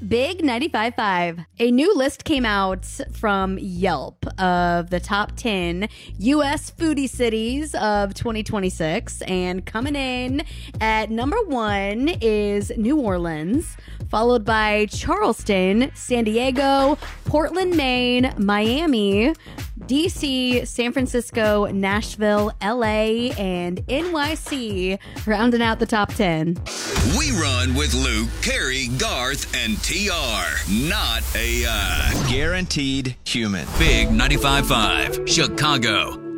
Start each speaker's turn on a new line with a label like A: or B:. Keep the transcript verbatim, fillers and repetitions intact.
A: Big ninety-five point five. A new list came out from Yelp of the top ten U S foodie cities of twenty twenty-six. And coming in at number one is New Orleans, followed by Charleston, San Diego, Portland, Maine, Miami, D C, San Francisco, Nashville, L A, and N Y C, rounding out the top ten.
B: We run with Luke, Carrie, Garth, and T R. Not A I.
C: Guaranteed human.
B: Big ninety-five point five, Chicago.